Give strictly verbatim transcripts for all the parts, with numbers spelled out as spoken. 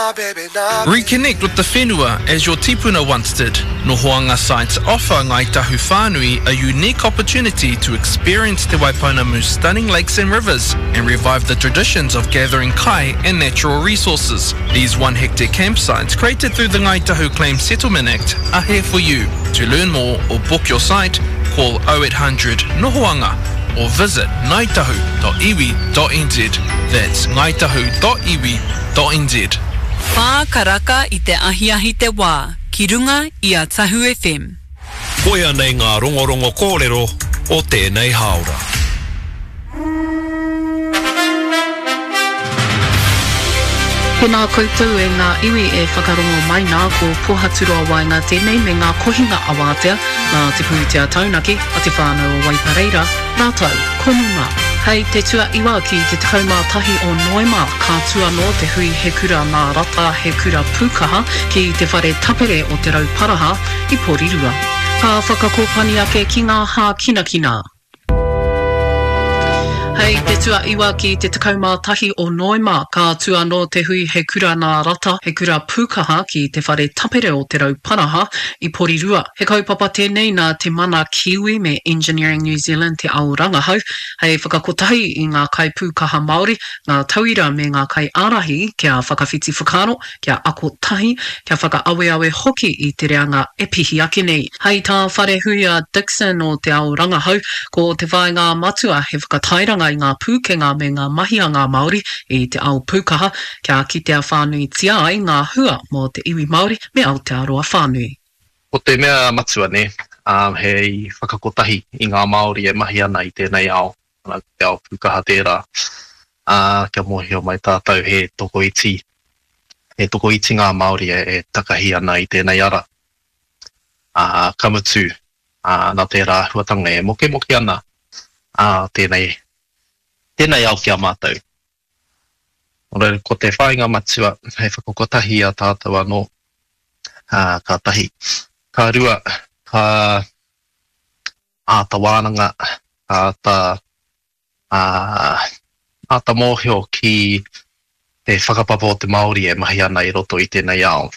Reconnect with the whenua as your tipuna once did. Nohoanga sites offer Ngai Tahu Whānui a unique opportunity to experience Te Waipounamu's stunning lakes and rivers and revive the traditions of gathering kai and natural resources. These one hectare campsites created through the Ngai Tahu Claims Settlement Act are here for you. To learn more or book your site, call oh eight hundred Nohoanga or visit ngaitahu dot iwi dot n z. That's ngaitahu dot iwi dot n z. Pā karaka i te ahiahi te wā, ki runga i a Tahu F M. Koia nei ngā rongorongo kōrero o tēnei haora. Pēnā koutou e ngā iwi e whakarongo mai nā ko pohaturua wainga tēnei me ngā kohinga awātea nā te pūtea taunaki a te whānau o Waipareira, rātau, konunga. Hei te tua iwa ki te tauma tahi o Noema, ka tua no te hui he kura nā rata he kura pūkaha ki te whare tapere o te rauparaha i Porirua. Ka whakakōpani ake ki ngā hā kina kina. Hei te tua iwa ki te takauma tahi o Noema, ka tua no te hui he kura nā rata, he kura pūkaha ki te whare tapere o te rauparaha i Porirua. He kaupapa tēnei nā te mana Kiwi me Engineering New Zealand te ao rangahau. Hei whakakotahi i ngā kai pūkaha Māori, ngā tauira me ngā kai ārahi kia whakawhiti whakaro, kia ako tahi, kia whakaawe awe hoki i te reanga e pihi ake nei. Hei tā whare huia Dixon o te ao rangahau, ko te whai ngā matua he whakatairanga i ngā pūkenga me ngā mahianga Māori i te ao pūkaha, kia kitea whānui tia ai ngā hua mō te iwi Māori me Aotearoa whānui. O te mea matua ne, um, hei whakakotahi i ngā Māori e mahi ana i tēnei ao, ana te ao pūkaha tērā. Uh, kia mohio mai tātou he toko iti. He toko iti ngā Māori e, e takahi ana i tēnei ara. Uh, kamutu, uh, nā tērā huatanga e moke moke ana uh, tēnei Tēnei au kia mātou. Ora, ko te whainga matua, hei whakokotahi a tātou anō, uh, ka tahi. Ka rua, ka āta wānanga, ka āta, uh, āta mōhio ki te whakapapa o te Māori e mahi ana i roto i tēnei ao.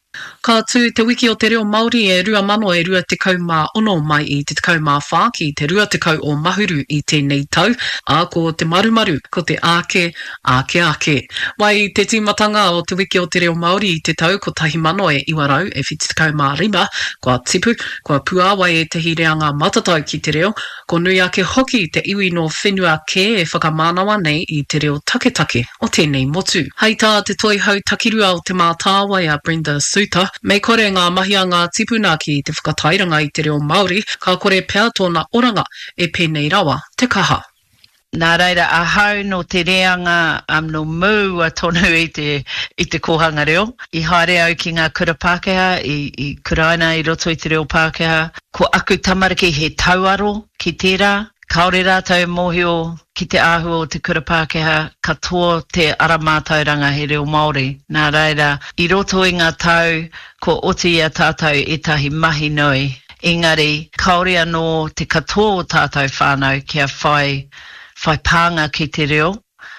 Ka tū te wiki o te reo Māori e rua mano e rua te kau mā ono mai i te kau mā whā ki te rua te kau o mahuru i tēnei tau, a ko te marumaru, ko te āke, āke āke. Wai te tīmatanga o te wiki o te reo Māori i te tau ko tahi mano e iwarau e whiti te kau mā rima, kua tipu, kua pua wai e te hireanga matatau ki te reo, ko nui ake hoki te iwi no whenua ke e whakamānawa nei i te reo taketake o tēnei motu. Hei tā te toi hau takirua o te mātāwai a Brenda Suta, me kore ngā mahianga tipuna ki te whakatairanga i te reo Māori, ka kore pēr tōna oranga e pēnei rawa te kaha. Nā reira, a hau no te reanga um, no mū a tonu i te, i te kohanga reo. I haere au ki ngā kura Pākehā, i, i kuraina i roto i te reo Pākehā. Ko aku tamariki he tauaro ki tērā. Kaore rātou mōhio ki te āhua o te kura Pākehā, katoa te aramātauranga he reo Māori. Nā reira, i roto i ngā tau, ko oti a tātou e tahi mahi nui. Engari, kaore anō te katoa o tātou whānau kia whai, whai pānga ki te reo.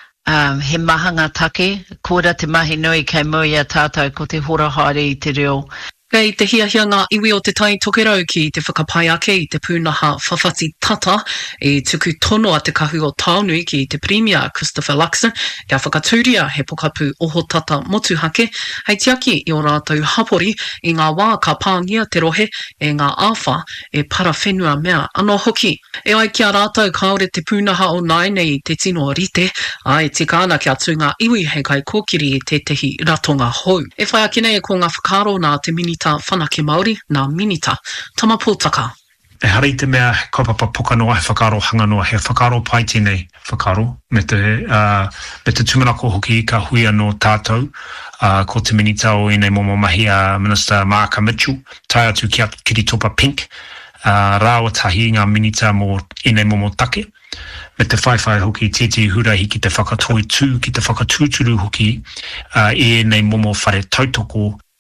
Um, he mahanga take, kōra te mahi nui kei mui a tātou ko te hora haere i te reo. Kei te hiahia ngā iwi o te tai tokerau ki te whakapai ake i te pūnaha whawhati tata e tuku tono a te kahu o Taonui ki te Premier Christopher Luxon kia whakatūria he pokapū oho tata motuhake hei tiaki i o rātou hapori i ngā wā ka pāngia te rohe e ngā āwha e para whenua mea anō hoki. E ai kia rātou kaore te pūnaha o Naine i te tino rite ai te kāna kia tū ngā iwi hei kai kōkiri i te tehi ratonga hou. E whai ake nei ko ngā whakaro nā te mini ta whanake Māori, nā minita, tama pōtaka. E hari te mea kaupapa poka noa he whakaro hanga noa, he whakaro pai tēnei whakaro, me te, uh, me te tumanako hoki ka hui anō tātou, uh, ko te minita o inei momo mahi a Minister Marka Mitchell, tai atu ki atu Kiritopa Pink, uh, rāua tahi ngā minita mō inei momo take, me te whaiwhai hoki tēti hura hiki te whakatoi tū ki te whakatūturu hoki, uh, e nei momo whare tautoko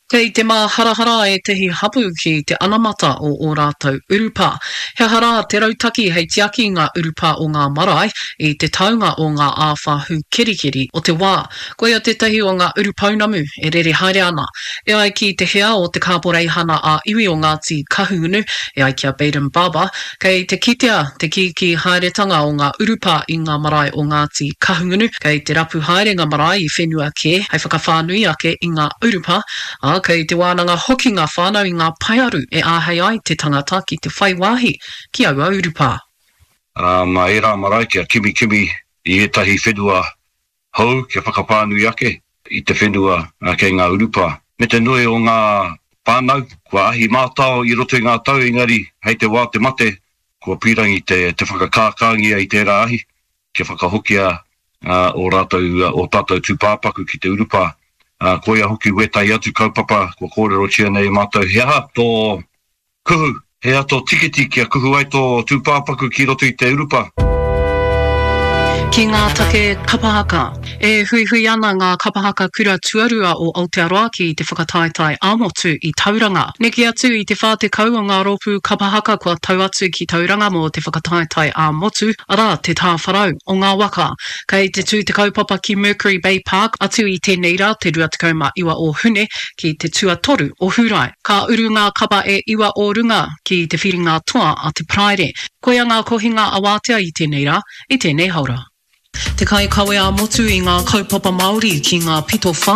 Kei te mā harahara e tehi hapu ki te anamata o ō rātou urupa. He hara te rautaki hei tiaki ngā urupa o ngā marae i te taunga o ngā āwhahu kirikiri o te wā. Koe a te tahi o ngā urupaunamu e rere haere ana. E ai ki te hea o te kāporeihana a iwi o Ngāti Kahungunu, e ai kia Baden Baba, kei te kitea te kiki haeretanga o ngā urupa i ngā marae o Ngāti Kahungunu, kei te rapu haerenga marae i whenua ke, hei whakawhānui ake i ngā urupa, a kei te wānanga hoki ngā whānau i ngā paiaru e āhei ai te tangata ki te whaiwahi ki aua urupa. Uh, mā e rā marae kia kimi kimi i etahi whenua hau kia whakapānui ake i te whenua uh, kei ngā urupa. Me te nui o ngā pānau, kua ahi mātao i roto i ngā tau engari hei te wā te mate, kua pirangi te, te whakakākangia i tērā ahi, kia whakahokia uh, o rātou, o tātou tūpāpaku ki te urupa. Uh, koia hoki wetai atu kaupapa, kua kōrero tia nei mātou. He aha tō kuhu, he aha tō tikiti kia kuhu ai tō tūpāpaku ki roto i te urupa. Ki ngā take kapahaka, e hui hui ana ngā kapahaka kura tuarua o Aotearoa ki te whakataetai āmotu i Tauranga. Neki atu i te whā te kau o ngā ropu kapahaka kua tau atu ki Tauranga mo te whakataetai āmotu, ara te tāwharau o ngā waka. Kei te tū te kaupapa ki Mercury Bay Park, atu i tēnei rā te rua tekau ma iwa o Hune ki te tuatoru o Hurai. Ka uru ngā kapa e iwa o runga ki te whiringa toa a te Praire. Koia ngā kohinga awātea i tēnei rā, i tēnei haura. Te kai kawe a motu i ngā kaupapa Māori ki ngā pito whā